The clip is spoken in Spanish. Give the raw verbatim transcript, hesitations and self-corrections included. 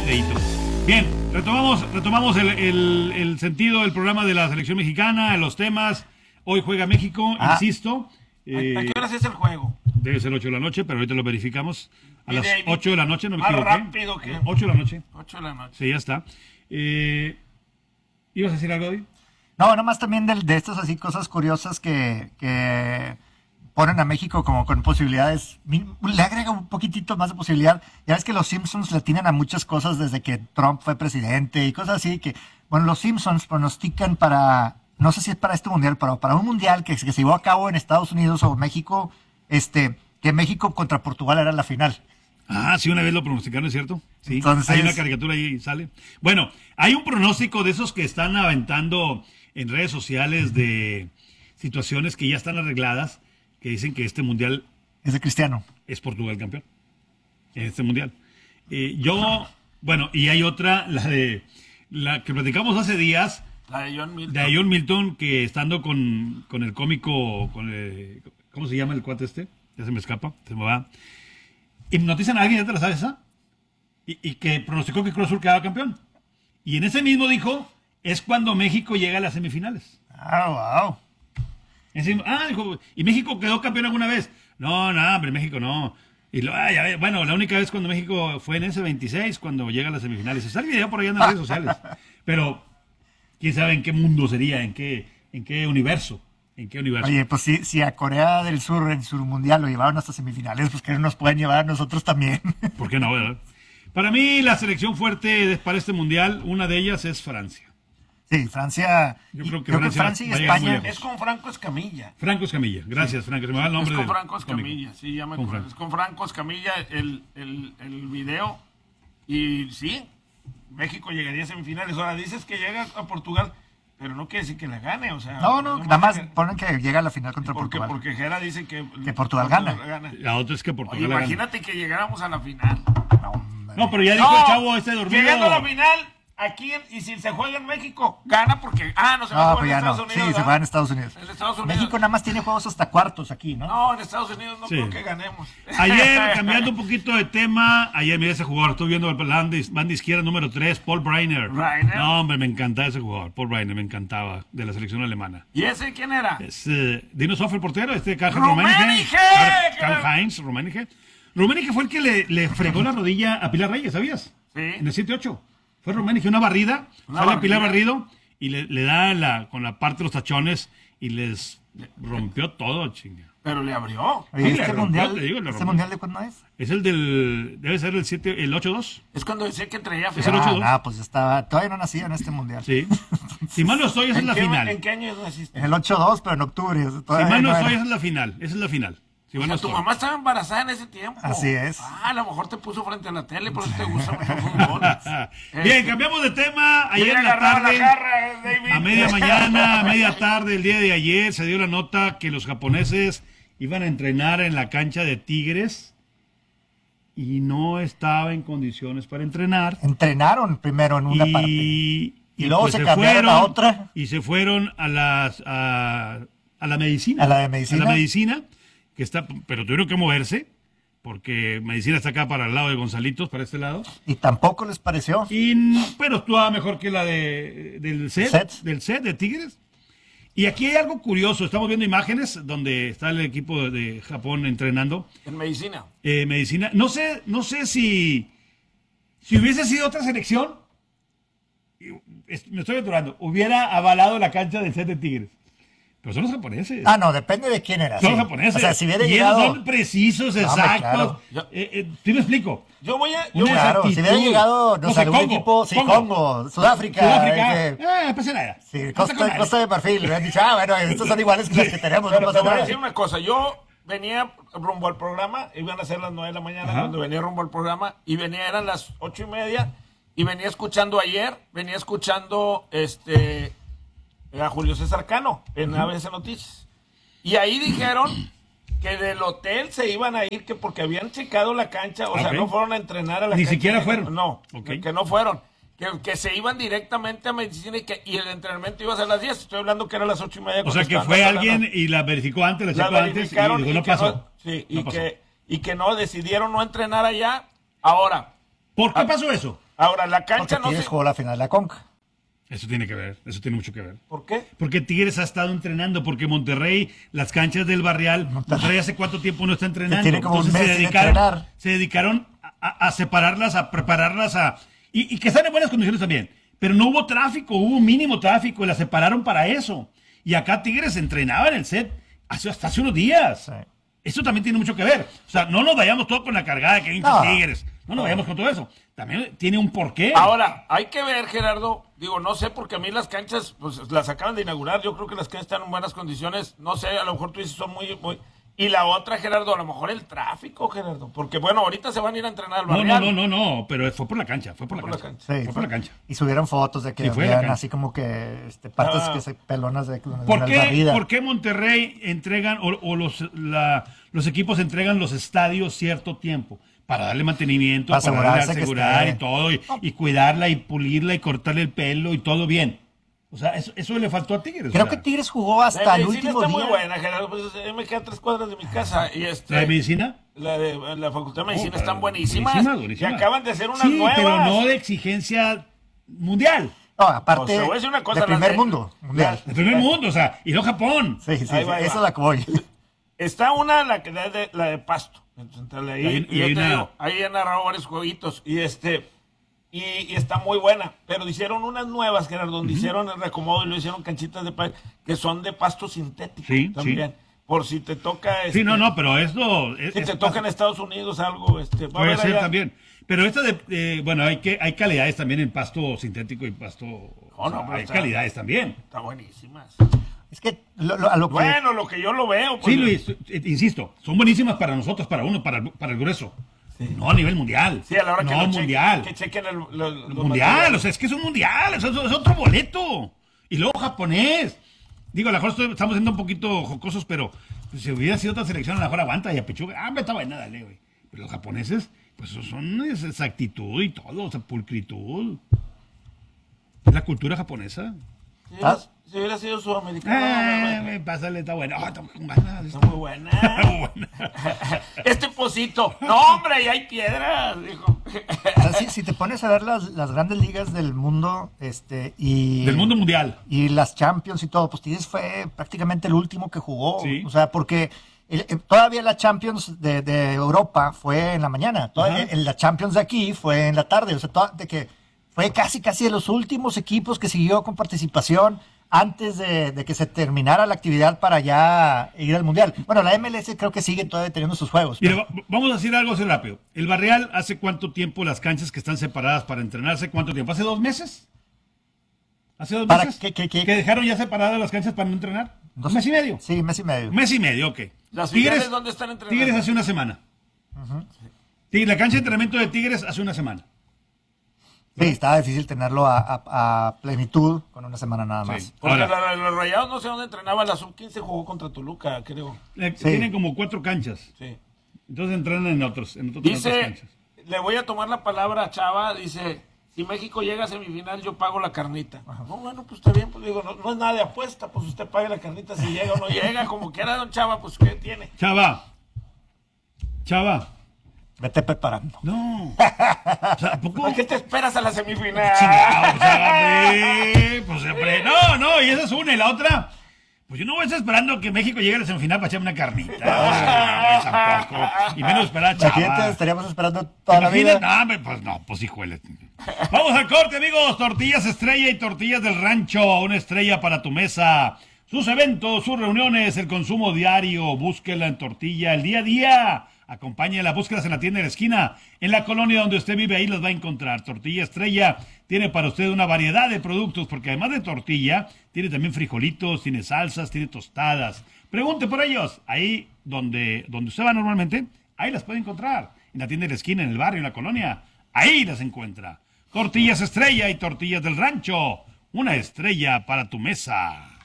videíto. Bien, retomamos, retomamos el, el, el sentido del programa de la selección mexicana, los temas. Hoy juega México, ah. insisto. Eh, ¿A qué horas es el juego? Debe ser ocho de la noche, pero ahorita lo verificamos. A las ocho de la noche, no me más equivoqué. rápido que... ocho de la noche. ocho de la noche. Sí, ya está. Eh, ¿Ibas a decir algo hoy? No, nomás también de, de estas así cosas curiosas que, que ponen a México como con posibilidades, le agrega un poquitito más de posibilidad. Ya ves que los Simpsons le tienen a muchas cosas desde que Trump fue presidente y cosas así que, bueno, los Simpsons pronostican para, no sé si es para este mundial, pero para un mundial que, que se llevó a cabo en Estados Unidos o México, este, que México contra Portugal era la final. Ah, sí, una vez lo pronosticaron, ¿es cierto? Sí, entonces, hay una caricatura ahí y sale. Bueno, hay un pronóstico de esos que están aventando en redes sociales de situaciones que ya están arregladas, que dicen que este mundial es de Cristiano. Es Portugal campeón en este mundial. Eh, yo, bueno, y hay otra, la de la que platicamos hace días, la de John Milton, de John Milton, que estando con, con el cómico, con el, ¿cómo se llama el cuate este? Ya se me escapa, se me va. Hipnotizan a alguien, ¿ya te la sabes esa? Y, y que pronosticó que Cruz Azul quedaba campeón. Y en ese mismo dijo, es cuando México llega a las semifinales. Ah, wow. Ese, ah, dijo, ¿y México quedó campeón alguna vez? No, no, hombre, México no. Y lo, ah, ya, bueno, la única vez cuando México fue en ese veintiséis, cuando llega a las semifinales. Está el video por allá en las redes sociales. Pero, quién sabe en qué mundo sería, en qué, en qué universo. ¿En qué universo? Oye, pues si, si a Corea del Sur en su mundial lo llevaron hasta semifinales, pues que nos pueden llevar a nosotros también. ¿Por qué no, verdad? Para mí, la selección fuerte para este mundial, una de ellas es Francia. Sí, Francia. Yo creo que, creo Francia, que Francia y España. Es con Franco Escamilla. Franco Escamilla, gracias, sí. Franco. Se me va el nombre. Es con de Franco Escamilla, sí, ya me con acuerdo. Es con Franco Escamilla el, el, el video. Y sí, México llegaría a semifinales. Ahora dices que llega a Portugal. Pero no quiere decir que la gane, o sea... No, no, no nada más que... ponen que llega a la final contra porque, Portugal. Porque Gera dice que... Que Portugal, Portugal gana. gana. La otra es que Portugal Oye, gana. Imagínate que llegáramos a la final. No, no pero ya dijo no, el chavo este dormido. Llegando a la final, aquí, y si se juega en México, gana porque... Ah, no, se va no, a jugar pues en Estados no. Unidos. Sí, ¿verdad? se juega en Estados Unidos. En Estados Unidos. México nada más tiene juegos hasta cuartos aquí, ¿no? No, en Estados Unidos no sí. creo que ganemos. Ayer, cambiando un poquito de tema, ayer miré ese jugador, estoy viendo el banda izquierda número tres, Paul Breitner. Breitner. No, hombre, me encantaba ese jugador, Paul Breitner, me encantaba, de la selección alemana. ¿Y ese quién era? Es uh, Dino Sof, el portero, este Karl Rummenigge. Karl-Heinz Rummenigge. Rummenigge fue el que le, le fregó la rodilla a Pilar Reyes, ¿sabías? Sí. En el siete ocho. Fue Rummenigge, una barrida, una sale a Pilar Barrido y le, le da la, con la parte de los tachones y les rompió todo, chinga. Pero le abrió. Oye, sí, ¿Este, rompió, mundial, te digo, ¿este mundial de cuándo es? Es el del, debe ser el siete, el ocho dos. Es cuando decía que traía Es el ocho dos. Ah, ah, pues ya estaba, todavía no nacía en este mundial. Sí. Si mal no estoy, esa es la qué, final. ¿En qué año naciste? En el ocho dos, pero en octubre. Si mal no estoy, esa es la final. Esa es la final. Si o sea, tu mamá estaba embarazada en ese tiempo. Así es. Ah, a lo mejor te puso frente a la tele, por eso te gusta mucho el fútbol. Bien, este, cambiamos de tema. Ayer en la tarde, la jarra, David. a media mañana, a media tarde, el día de ayer, se dio la nota que los japoneses iban a entrenar en la cancha de Tigres y no estaba en condiciones para entrenar. Entrenaron primero en una y, parte. Y, y luego pues se, se cambiaron fueron, a otra. Y se fueron a las a, a la medicina. A la de medicina. A la medicina, que está, pero tuvieron que moverse, porque medicina está acá para el lado de Gonzalitos, para este lado. Y tampoco les pareció. Y, pero actuaba mejor que la de del set, set, del set de Tigres. Y aquí hay algo curioso, estamos viendo imágenes donde está el equipo de Japón entrenando. En medicina. Eh, medicina. No sé, no sé si, si hubiese sido otra selección, me estoy aturando, hubiera avalado la cancha del set de Tigres. Pero son los japoneses. Ah, no, depende de quién era. Son sí. los japoneses. O sea, si hubiera y llegado... ellos son precisos, no, exactos. Claro. Yo, eh, eh, ¿Sí me explico? Yo voy a... Yo claro, actitud. si hubiera llegado, no, no sé, algún equipo... Sí, Congo, Congo Sudáfrica. Sudáfrica. Eh, eh, no pasa nada. Sí, Costa, Costa de Marfil. Le han dicho, ah, bueno, estos son iguales que los que tenemos. Pero no te pasa voy a nada. decir una cosa. Yo venía rumbo al programa, iban a ser las nueve de la mañana. Ajá. Cuando venía rumbo al programa, y venía, eran las ocho y media, y venía escuchando ayer, venía escuchando este a Julio César Cano en A B C Noticias. Y ahí dijeron que del hotel se iban a ir que porque habían checado la cancha, o okay. sea, no fueron a entrenar a la Ni cancha. Ni siquiera fueron. No, okay. que no fueron. Que, que se iban directamente a medicina y que y el entrenamiento iba a ser a las diez. Estoy hablando que era a las ocho y media. O sea, que fue alguien y la verificó antes, la checó antes y dijo, y no pasó. No, sí, no y, pasó. Que, y que no, decidieron no entrenar allá. Ahora. ¿Por qué a, pasó eso? Ahora, la Porque cancha no Tigres sé. jugó la final de la Conca. Eso tiene que ver, eso tiene mucho que ver. ¿Por qué? Porque Tigres ha estado entrenando, porque Monterrey, las canchas del Barrial, Monterrey hace cuánto tiempo no está entrenando. tiene como un Entonces mes se sin dedicaron, entrenar. se dedicaron a, a separarlas, a prepararlas, a y, y que están en buenas condiciones también. Pero no hubo tráfico, hubo un mínimo tráfico y las separaron para eso. Y acá Tigres entrenaba en el set hace, hasta hace unos días. Sí. Eso también tiene mucho que ver. O sea, no nos vayamos todo con la cargada de que hay No. Tigres. No nos vayamos con todo eso. También tiene un porqué. Ahora, hay que ver, Gerardo, digo, no sé, porque a mí las canchas, pues las acaban de inaugurar, yo creo que las canchas están en buenas condiciones, no sé, a lo mejor tú dices son muy, muy... Y la otra, Gerardo, a lo mejor el tráfico, Gerardo, porque bueno, ahorita se van a ir a entrenar al No, Barrial. no, no, no, no, pero fue por la cancha, fue por la Fue por cancha. la cancha. Sí, Fue por la cancha. Y subieron fotos de que Sí, fue en la habían cancha. así como que este, partes Ah. que se pelonas de, de ¿Por una qué, barrida. ¿Por qué Monterrey entregan o, o los, la- los equipos entregan los estadios cierto tiempo? Para darle mantenimiento, Para para, darle asegurarse que asegurar esté- y todo, y, y cuidarla y pulirla y cortarle el pelo y todo bien. O sea, eso, eso le faltó a Tigres. Creo o sea, que Tigres jugó La hasta el medicina último está día. muy buena, Gerardo, pues eh, me quedan tres cuadras de mi casa y este... ¿La de medicina? La de la Facultad de Medicina Oh, están buenísimas. buenísima, buenísima. Y acaban de hacer unas Sí, nuevas. pero no de exigencia mundial. No, Pues, aparte te voy a decir una cosa, de las primer de- mundo mundial. El primer mundo, o sea, y no Japón. Sí, sí, Ahí sí, va, ahí esa va. es la que voy. Está una, la que la de, la de Pasto. Entonces, ahí, Ahí- y y yo hay te una- digo, ahí he narrado varios jueguitos. Y este y, y está muy buena. Pero hicieron unas nuevas, Gerardo, donde hicieron el reacomodo y lo hicieron canchitas de pasto, que son de pasto sintético Sí, también. sí. Por si te toca. Sí, este, no, no, pero esto... es- Si es te toca en Estados Unidos algo, este, va a Puede haber ser allá- también. Pero esta de, eh, bueno, hay que hay calidades también en pasto sintético y pasto. o sea, no, pero hay está- calidades también. Está buenísimas. Es que lo- lo- a lo que... Bueno, lo que yo lo veo. pues, Sí, Luis, eh, insisto, son buenísimas para nosotros, para uno, para el, para el grueso. No a nivel mundial. Sí, a la hora que no lo chequen- mundial. que chequen el, lo- los mundial, materiales. o sea, es que es un mundial, es, es otro boleto. Y luego japonés. Digo, a lo mejor estoy- estamos siendo un poquito jocosos, pero pues, si hubiera sido otra selección, a lo mejor aguanta y apechuga. Ah, me está buena, dale, güey. Pero los japoneses, pues son es exactitud y todo, o sea, pulcritud. Es la cultura japonesa. Si hubiera, Ah. si hubiera sido sudamericano. Eh, no, no, me pásale, está buena. Ah, está muy buena. está muy buena. buena. Este pocito. No, hombre, ahí hay piedras, dijo. O sea, si, si te pones a ver las, las grandes ligas del mundo este y Del mundo mundial. y las Champions y todo, pues Tigres fue prácticamente el último que jugó. Sí. O sea, porque el- el- todavía la Champions de, de Europa fue en la mañana, todavía Ajá. el- la Champions de aquí fue en la tarde. O sea, toda- de que fue casi casi de los últimos equipos que siguió con participación antes de, de que se terminara la actividad para ya ir al Mundial. Bueno, la M L S creo que sigue todavía teniendo sus juegos. Mira, va- vamos a decir algo así rápido. El Barrial, ¿hace cuánto tiempo las canchas que están separadas para entrenarse? ¿Cuánto tiempo? ¿Hace dos meses? ¿Hace dos ¿Para meses? qué- qué- qué? ¿Que dejaron ya separadas las canchas para no entrenar? Dos- ¿Un mes y medio? Sí, mes y medio. Un mes y medio, ok. ¿Las filiales dónde están entrenando? Tigres hace una semana. Sí, la cancha de entrenamiento de Tigres hace una semana. Sí, estaba difícil tenerlo a, a- a plenitud con una semana nada más. Sí. Porque Ahora, la- los Rayados no sé dónde entrenaba, la sub quince jugó contra Toluca, creo. eh, Sí. tienen como cuatro canchas. Sí. Entonces entrenan en otros, en otros- en otras Dice, canchas. le voy a tomar la palabra a Chava, dice, si México llega a semifinal, yo pago la carnita. No, bueno, pues está bien, pues digo, no, no es nada de apuesta, pues usted pague la carnita si llega o no llega, como quiera, don Chava, pues ¿qué tiene? Chava. Chava. Vete preparando. No. O sea, ¿a poco? ¿Por qué te esperas a la semifinal? Chingado, o sea, hombre, pues hombre, no, no, y esa es una, y la otra, pues yo no voy a estar esperando que México llegue a la semifinal para echarme una carnita, no, tampoco, y menos esperar a Imagínate, Chava. estaríamos esperando toda la Imagínate, vida. no, hombre, pues no, pues híjole. Vamos al corte, amigos, tortillas estrella y tortillas del rancho, una estrella para tu mesa, sus eventos, sus reuniones, el consumo diario, búsquela en tortilla, el día a día. Acompáñela, búsquelas en la tienda de la esquina, en la colonia donde usted vive, ahí las va a encontrar. Tortilla Estrella tiene para usted una variedad de productos, porque además de tortilla, tiene también frijolitos, tiene salsas, tiene tostadas. Pregunte por ellos, ahí donde, donde usted va normalmente, ahí las puede encontrar. En la tienda de la esquina, en el barrio, en la colonia, ahí las encuentra. Tortillas Estrella y tortillas del rancho, una estrella para tu mesa.